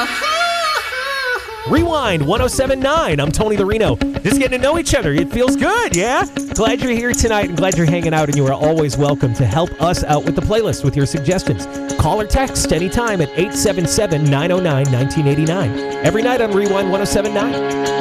Rewind 1079. I'm Tony Larino. Just getting to know each other. It feels good, yeah? Glad you're here tonight and glad you're hanging out, and you are always welcome to help us out with the playlist with your suggestions. Call or text anytime at 877-909-1989. Every night on Rewind 1079.